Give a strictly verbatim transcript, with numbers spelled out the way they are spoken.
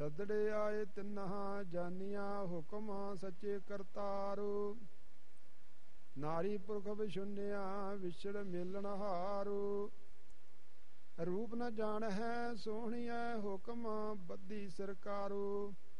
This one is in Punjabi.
ਸਦੜੇ ਆਏ ਤਿੰਨਹਾ ਜਾਨੀਆਂ ਹੁਕਮ ਸੱਚੇ ਕਰਤਾਰੂ। ਨਾਰੀ ਪੁਰਖ ਵਿਸ਼ੁੰਨਿਆ ਵਿਛੜ ਮੇਲਣ ਹਾਰੂ। ਰੂਪ ਨ ਜਾਣ ਹੈ ਸੋਹਣੀਐ ਹੁਕਮ ਬੱਧੀ ਸਰਕਾਰੂ।